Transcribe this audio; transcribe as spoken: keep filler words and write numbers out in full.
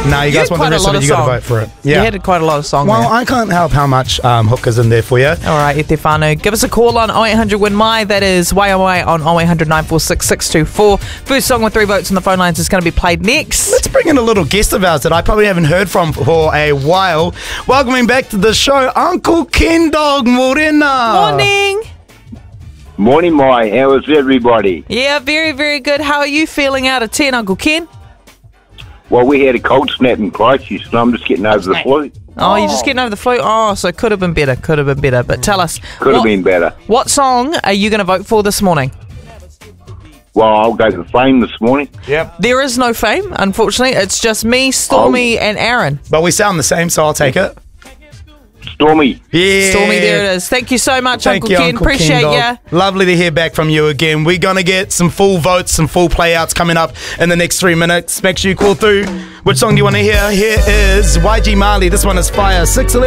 No, you, You guys had want the quite a rest lot of it, of you got to song. vote for it. You Yeah. had quite a lot of song Well, there. I can't help how much um, hook is in there for you. All right, E Te Whānau. Give us a call on oh eight hundred win my. That is way away on oh eight hundred nine four six six two four. First song with three votes on the phone lines is going to be played next. Let's bring in a little guest of ours that I probably haven't heard from for a while. Welcoming back to the show, Uncle Ken Dog Morena. Morning. Morning, Mai. How is everybody? Yeah, very, very good. How are you feeling out of ten, Uncle Ken? Well, we had a cold snap in Christchurch, so I'm just getting over the flu. Oh, you're just getting over the flu? Oh, so it could have been better. Could have been better. But tell us. Could have what, been better. What song are you going to vote for this morning? Well, I'll go to the Flame this morning. Yep. There is no Fame, unfortunately. It's just me, Stormy, and Aaron. But we sound the same, so I'll take it. Stormy. Yeah. Stormy, there it is. Thank you so much, Thank Uncle you, Ken. Uncle Appreciate Ken ya. Dog. Lovely to hear back from you again. We're going to get some full votes, some full playouts coming up in the next three minutes. Make sure you call through. Which song do you want to hear? Here is Y G Marley. This one is Fire. six eleven.